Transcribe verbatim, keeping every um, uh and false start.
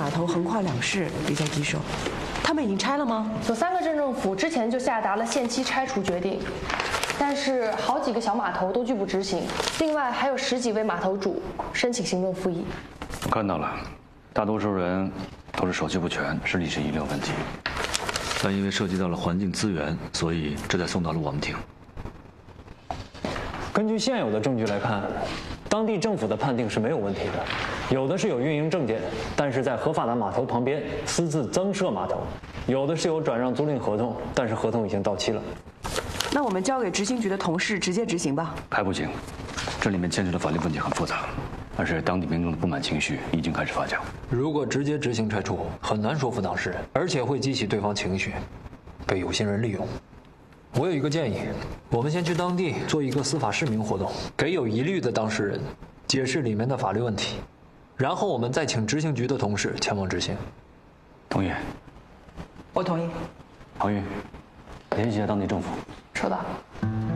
码头横跨两市，比较棘手。他们已经拆了吗？ 有三个镇政府之前就下达了限期拆除决定，但是好几个小码头都拒不执行。另外还有十几位码头主申请行政复议。 我看到了，大多数人都是手续不全，是历史遗留问题。但因为涉及到了环境资源，所以这才送到了我们庭。 根据现有的证据来看，当地政府的判定是没有问题的。有的是有运营证件，但是在合法的码头旁边私自增设码头；有的是有转让租赁合同，但是合同已经到期了。 那我们交给执行局的同事直接执行吧。 还不行，这里面牵扯的法律问题很复杂，而且当地民众的不满情绪已经开始发酵。 如果直接执行拆除，很难说服当事人，而且会激起对方情绪，被有心人利用。我有一个建议，我们先去当地做一个司法释明活动，给有疑虑的当事人解释里面的法律问题，然后我们再请执行局的同事前往执行。 同意。 我同意。 郝玉，联系一下当地政府。 收到。